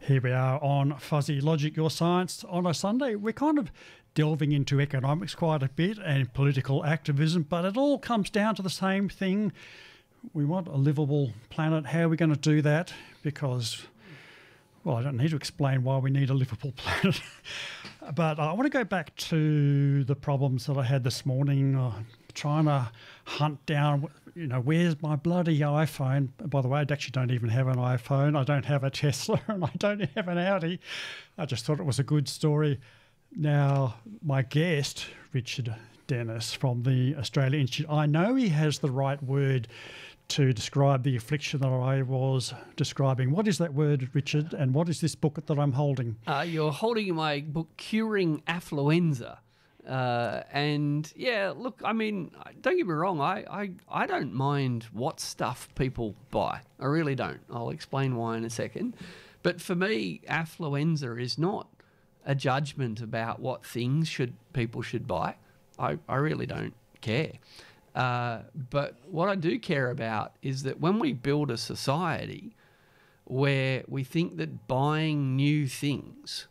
Here we are on Fuzzy Logic, Your Science on a Sunday. We're kind of delving into economics quite a bit and political activism, but it all comes down to the same thing. We want a livable planet. How are we going to do that? Because, well, I don't need to explain why we need a livable planet. But I want to go back to the problems that I had this morning, trying to hunt down, where's my bloody iPhone? By the way, I actually don't even have an iPhone. I don't have a Tesla and I don't have an Audi. I just thought it was a good story. Now, my guest, Richard Dennis from the Australia Institute, I know he has the right word to describe the affliction that I was describing. What is that word, Richard, and what is this book that I'm holding? You're holding my book, Curing Affluenza. And yeah, look, I mean, don't get me wrong, I don't mind what stuff people buy. I really don't. I'll explain why in a second. But for me, affluenza is not a judgment about what things people should buy. I really don't care. But what I do care about is that when we build a society where we think that buying new things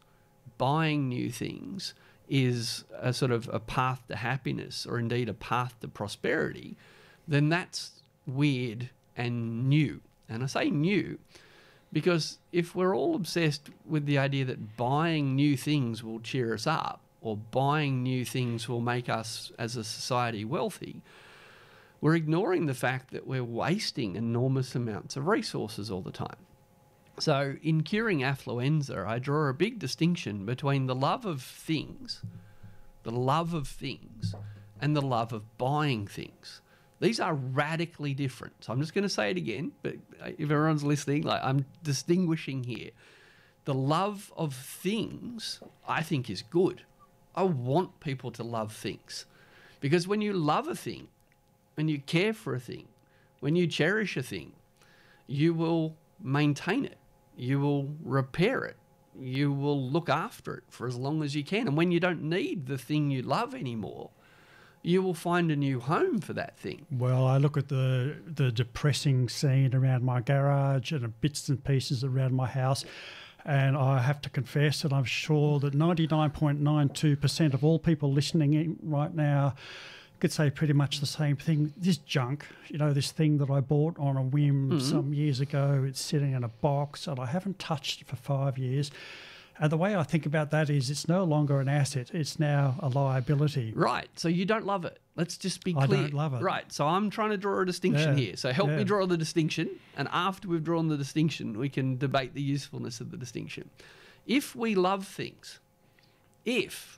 is a sort of a path to happiness or indeed a path to prosperity, then that's weird and new. And I say new because if we're all obsessed with the idea that buying new things will cheer us up or buying new things will make us as a society wealthy, we're ignoring the fact that we're wasting enormous amounts of resources all the time. So in Curing Affluenza, I draw a big distinction between the love of things, and the love of buying things. These are radically different. So I'm just going to say it again, but if everyone's listening, I'm distinguishing here. The love of things, I think, is good. I want people to love things. Because when you love a thing, when you care for a thing, when you cherish a thing, you will maintain it. You will repair it. You will look after it for as long as you can. And when you don't need the thing you love anymore, you will find a new home for that thing. Well, I look at the depressing scene around my garage and the bits and pieces around my house, and I have to confess that I'm sure that 99.92% of all people listening in right now could say pretty much the same thing. This junk, this thing that I bought on a whim some years ago, it's sitting in a box and I haven't touched it for 5 years. And the way I think about that is it's no longer an asset, it's now a liability. Right, so you don't love it. Let's just be clear. I don't love it. Right, so I'm trying to draw a distinction here. So help me draw the distinction, and after we've drawn the distinction, we can debate the usefulness of the distinction. If we love things, if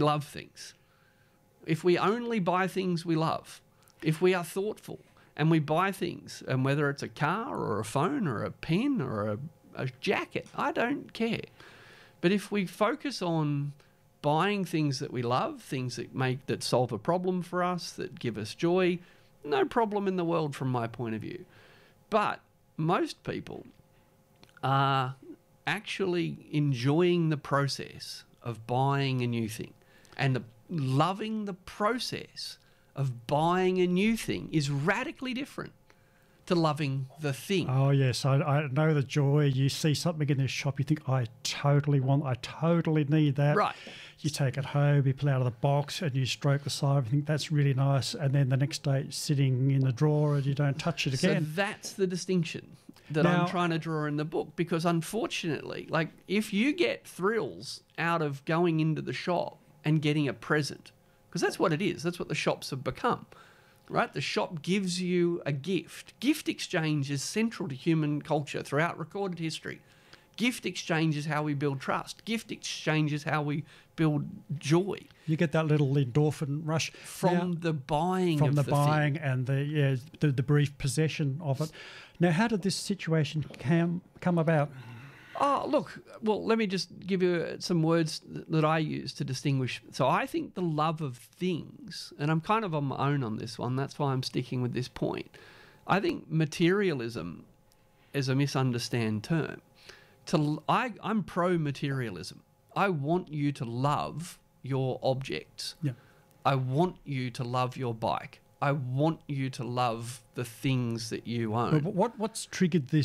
we only buy things we love, if we are thoughtful and we buy things, and whether it's a car or a phone or a pen or a jacket, I don't care. But if we focus on buying things that we love, things that solve a problem for us, that give us joy, no problem in the world from my point of view. But most people are actually enjoying the process of buying a new thing, and loving the process of buying a new thing is radically different to loving the thing. Oh, yes. I know the joy. You see something in this shop, you think, I totally need that. Right. You take it home, you pull it out of the box and you stroke the side, you think that's really nice, and then the next day it's sitting in the drawer and you don't touch it again. So that's the distinction that I'm trying to draw in the book, because unfortunately, if you get thrills out of going into the shop and getting a present, because that's what it is, that's what the shops have become. Right? The shop gives you a gift. Gift exchange is central to human culture throughout recorded history. Gift exchange is how we build trust. Gift exchange is how we build joy. You get that little endorphin rush from the buying from of the the buying thing. And the brief possession of it. Now, how did this situation come about? Oh, look, well, let me just give you some words that I use to distinguish. So I think the love of things, and I'm kind of on my own on this one, that's why I'm sticking with this point. I think materialism is a misunderstood term. I'm pro-materialism. I want you to love your objects. Yeah. I want you to love your bike. I want you to love the things that you own. But what's triggered this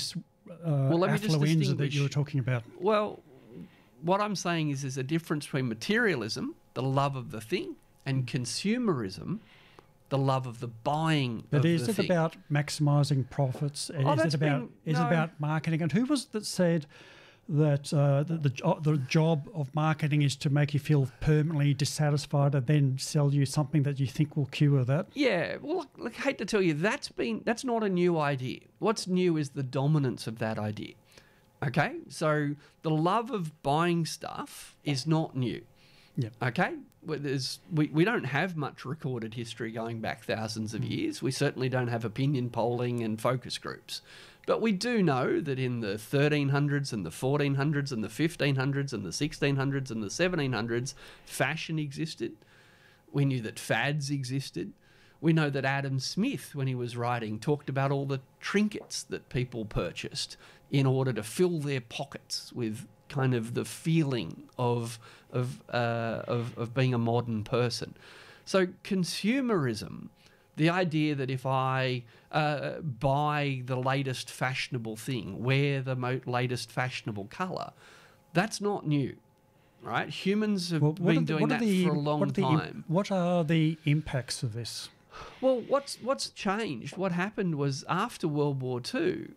let me just affluenza that distinguish. you were talking about? Well, what I'm saying is there's a difference between materialism, the love of the thing, and consumerism, the love of the buying But of is the it thing. about maximising profits? Oh, Is that's it about been- is it no. about marketing? And who was it that said that the job of marketing is to make you feel permanently dissatisfied and then sell you something that you think will cure that? Yeah, well, look, I hate to tell you, that's not a new idea. What's new is the dominance of that idea. Okay, so the love of buying stuff is not new. Yep. Okay, we don't have much recorded history going back thousands of years. We certainly don't have opinion polling and focus groups. But we do know that in the 1300s and the 1400s and the 1500s and the 1600s and the 1700s, fashion existed. We knew that fads existed. We know that Adam Smith, when he was writing, talked about all the trinkets that people purchased in order to fill their pockets with kind of the feeling of being a modern person. So consumerism, the idea that if I buy the latest fashionable thing, wear the latest fashionable colour, that's not new, right? Humans have been doing that for a long time. What are the impacts of this? Well, what's changed? What happened was after World War II,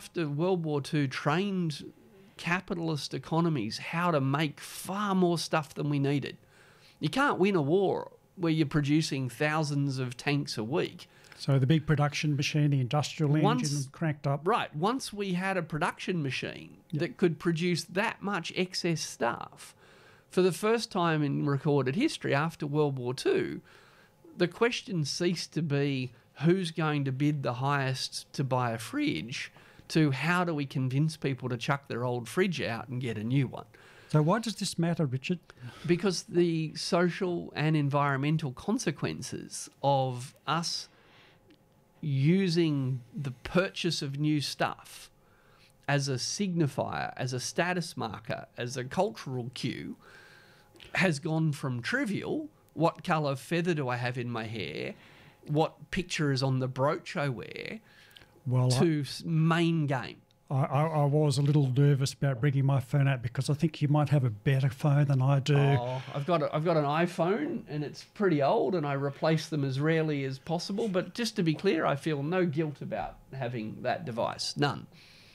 trained capitalist economies how to make far more stuff than we needed. You can't win a war where you're producing thousands of tanks a week. So the big production machine, the industrial engine cranked up. Right. Once we had a production machine that could produce that much excess stuff, for the first time in recorded history after World War II, the question ceased to be who's going to bid the highest to buy a fridge to how do we convince people to chuck their old fridge out and get a new one. So why does this matter, Richard? Because the social and environmental consequences of us using the purchase of new stuff as a signifier, as a status marker, as a cultural cue, has gone from trivial, what colour feather do I have in my hair, what picture is on the brooch I wear, to main game. I was a little nervous about bringing my phone out because I think you might have a better phone than I do. Oh, I've got an iPhone and it's pretty old and I replace them as rarely as possible. But just to be clear, I feel no guilt about having that device. None.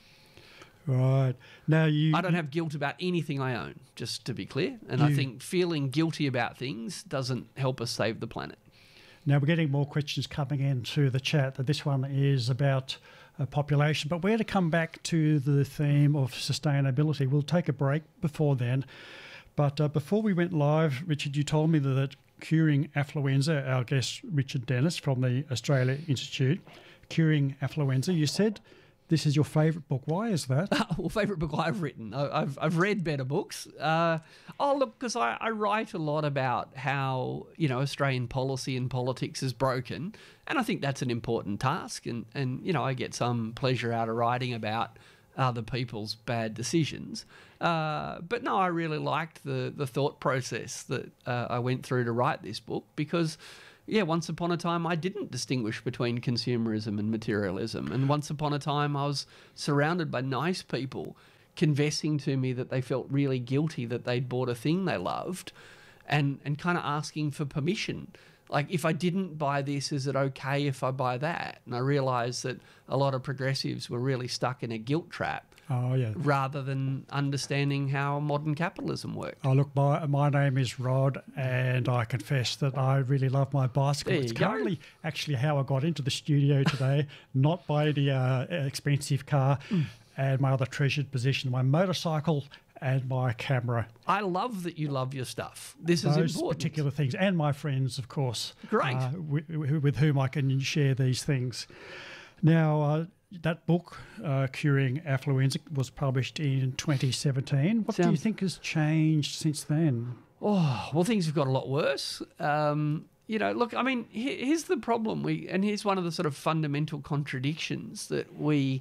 Right. Now I don't have guilt about anything I own, just to be clear. And I think feeling guilty about things doesn't help us save the planet. Now we're getting more questions coming into the chat. This one is about population, but we're going to come back to the theme of sustainability. We'll take a break before then. But before we went live, Richard, you told me that Curing Affluenza, our guest Richard Dennis from the Australia Institute, Curing Affluenza, you said this is your favourite book. Why is that? Well, favourite book I've written. I've read better books. Look, because I write a lot about how, Australian policy and politics is broken. And I think that's an important task. And I get some pleasure out of writing about other people's bad decisions. But no, I really liked the thought process that I went through to write this book because... yeah, once upon a time I didn't distinguish between consumerism and materialism. And once upon a time I was surrounded by nice people confessing to me that they felt really guilty that they'd bought a thing they loved and kind of asking for permission. Like, if I didn't buy this, is it okay if I buy that? And I realised that a lot of progressives were really stuck in a guilt trap. Oh, yeah. Rather than understanding how modern capitalism worked. Oh, look, my name is Rod, and I confess that I really love my bicycle. There It's you go. currently actually how I got into the studio today, not by the expensive car, and my other treasured possession, my motorcycle and my camera. I love that you love your stuff. This is Those important. particular things, and my friends, of course. Great. With whom I can share these things. Now, that book, Curing Affluenza, was published in 2017. What do you think has changed since then? Oh, well, things have got a lot worse. Look, I mean, here's the problem. And here's one of the sort of fundamental contradictions that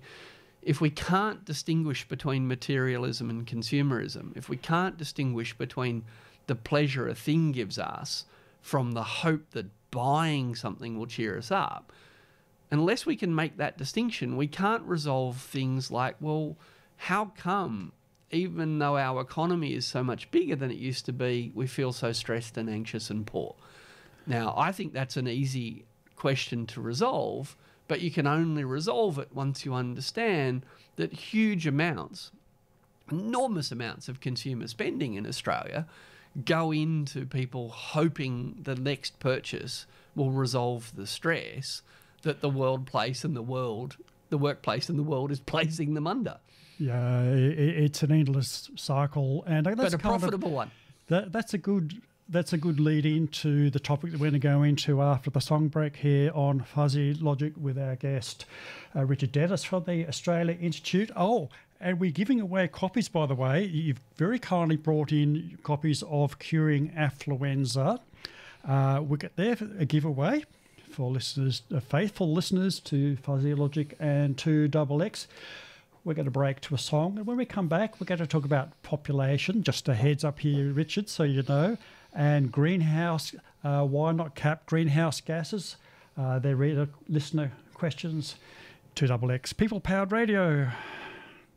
if we can't distinguish between materialism and consumerism, if we can't distinguish between the pleasure a thing gives us from the hope that buying something will cheer us up, unless we can make that distinction, we can't resolve things like, well, how come even though our economy is so much bigger than it used to be, we feel so stressed and anxious and poor? Now, I think that's an easy question to resolve, but you can only resolve it once you understand that huge amounts, enormous amounts of consumer spending in Australia go into people hoping the next purchase will resolve the stress that the workplace and the world is placing them under. Yeah, it's an endless cycle, and that's But a profitable one. That's a good lead into the topic that we're going to go into after the song break here on Fuzzy Logic with our guest Richard Dennis from the Australia Institute. Oh, and we're giving away copies, by the way. You've very kindly brought in copies of Curing Affluenza. We get there a giveaway for listeners, faithful listeners to Fuzzy Logic and to Double X. We're going to break to a song, and when we come back, we're going to talk about population. Just a heads up here, Richard, so you know. And greenhouse, why not cap greenhouse gases? They're listener questions. 2XX People Powered Radio.